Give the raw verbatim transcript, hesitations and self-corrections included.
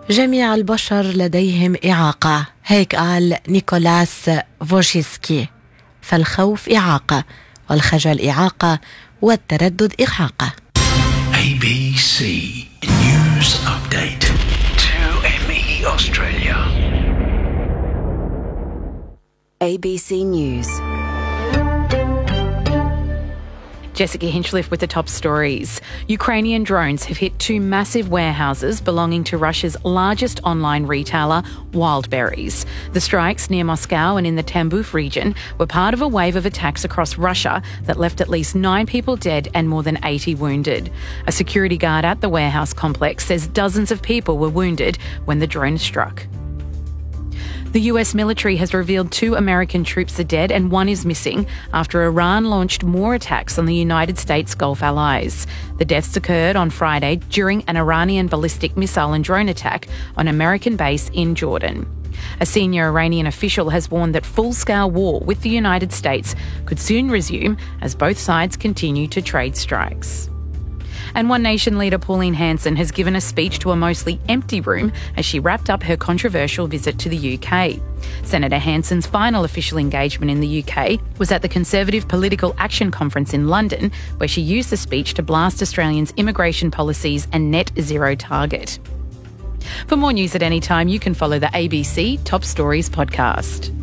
جميع البشر لديهم إعاقة، هيك قال نيكولاس فوشيسكي. فالخوف إعاقة، والخجل إعاقة، والتردد إعاقة. A B C News Update. two M E Australia. A B C News. Jessica Hinchliffe with the top stories. Ukrainian drones have hit two massive warehouses belonging to Russia's largest online retailer, Wildberries. The strikes near Moscow and in the Tambov region were part of a wave of attacks across Russia that left at least nine people dead and more than eighty wounded. A security guard at the warehouse complex says dozens of people were wounded when the drone struck. The U S military has revealed two American troops are dead and one is missing after Iran launched more attacks on the United States Gulf allies. The deaths occurred on Friday during an Iranian ballistic missile and drone attack on an American base in Jordan. A senior Iranian official has warned that full-scale war with the United States could soon resume as both sides continue to trade strikes. And One Nation leader Pauline Hanson has given a speech to a mostly empty room as she wrapped up her controversial visit to the U K. Senator Hanson's final official engagement in the U K was at the Conservative Political Action Conference in London, where she used the speech to blast Australians' immigration policies and net zero target. For more news at any time, you can follow the A B C Top Stories podcast.